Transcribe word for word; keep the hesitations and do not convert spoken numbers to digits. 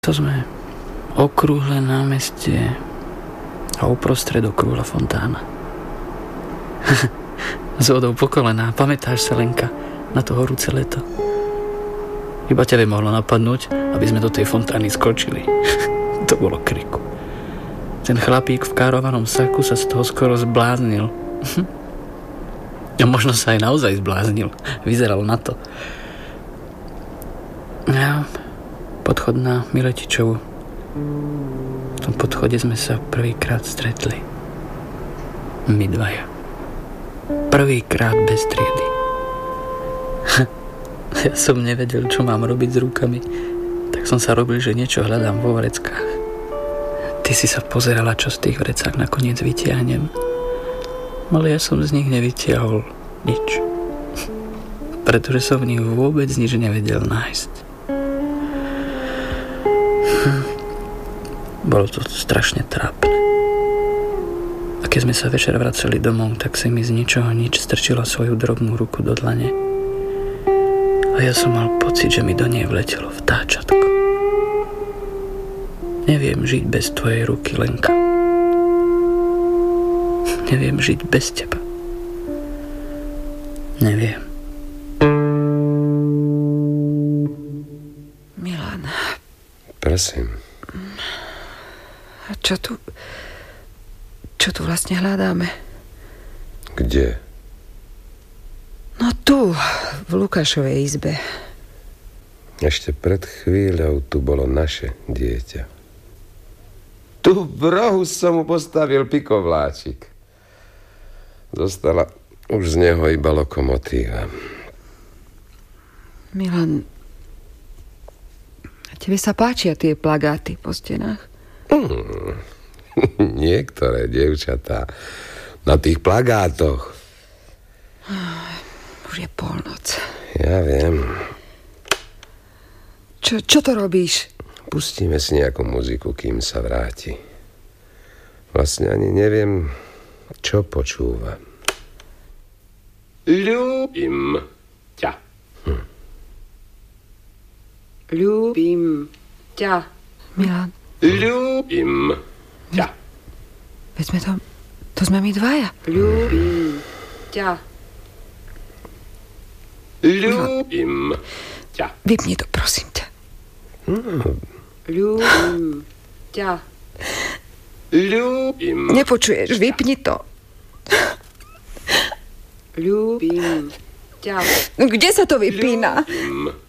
To sme okrúhle námestie a uprostred okrúhla fontána. S vodou po kolená. Pamätáš sa, Lenka, na to horúce leto? Iba ťa mohlo napadnúť, aby sme do tej fontány skočili. To bolo kriku. Ten chlapík v károvanom saku sa z toho skoro zbláznil. A možno sa aj naozaj zbláznil. Vyzeralo na to. Ja, podchod na Miletičovu. V tom podchode sme sa prvýkrát stretli. My dvaja. Prvýkrát bez triedy. Ja som nevedel, čo mám robiť s rukami. Tak som sa robil, že niečo hľadám vo vreckách. Ty si sa pozerala, čo z tých vrecák nakoniec vytiahnem. Ale ja som z nich nevytiahol nič. Pretože som v nich vôbec nič nevedel nájsť. Hm. Bolo to strašne trápne. A keď sme sa večer vracali domov, tak si mi z ničoho nič strčila svoju drobnú ruku do dlane. A ja som mal pocit, že mi do nej vletelo vtáčatko. Neviem žiť bez tvojej ruky, Lenka. Neviem žiť bez teba. Neviem. Milan. Prosím. A čo tu... Čo tu vlastne hľadáme? Kde? No tu, v Lukášovej izbe. Ešte pred chvíľou tu bolo naše dieťa. Tu v rohu som mu postavil pikovláčik. Zostala už z neho iba lokomotíva. Milan, a tebe sa páčia tie plagáty po stenách? Hmm. Niektoré dievčatá na tých plagátoch. Už je polnoc. Ja viem. Čo, čo to robíš? Pustíme si nejakú muziku, kým sa vráti. Vlastne ani neviem, čo počúva. Ľúbim ťa. Hm. Ľúbim ťa. Milan. Ľúbim ťa. Veď sme to... To sme my dvaja. Ľúbim ťa. Ľúbim ťa. Vypni to, prosím ťa. Hmm. Ľúbim ťa. Ľúbim. Nepočuješ, vypni to. Ľúbim ťa. Kde sa to vypína? Ľúbim